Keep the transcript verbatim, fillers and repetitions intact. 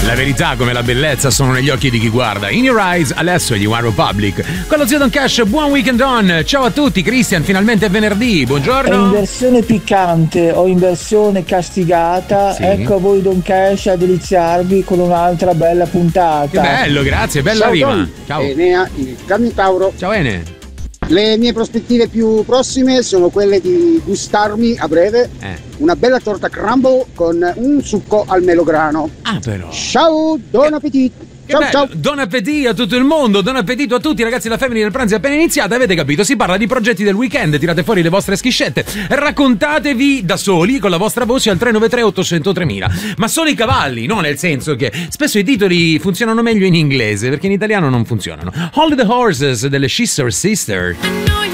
La verità come la bellezza sono negli occhi di chi guarda. In Your Eyes, Alessio gli One Republic. Con lo zio Don Cash, buon weekend on. Ciao a tutti, Christian, finalmente è venerdì. Buongiorno. È in versione piccante o in versione castigata. Sì. Ecco a voi Don Cash a deliziarvi con un'altra bella puntata. Che bello, grazie, bella Ciao, rima. Don. Ciao. Enea, il Tauro. Ciao Ene. Le mie prospettive più prossime sono quelle di gustarmi a breve eh. una bella torta crumble con un succo al melograno. Ah, però. Ciao, buon appetito. Ciao, bello. ciao. Buon appetito a tutto il mondo, buon appetito a tutti ragazzi. La Family del pranzo è appena iniziata, avete capito? Si parla di progetti del weekend, tirate fuori le vostre schiscette, raccontatevi da soli con la vostra voce al tre nove tre otto zero zero tre mila. Ma solo i cavalli, no? Nel senso che spesso i titoli funzionano meglio in inglese perché in italiano non funzionano. Hold the Horses delle Scissor Sister.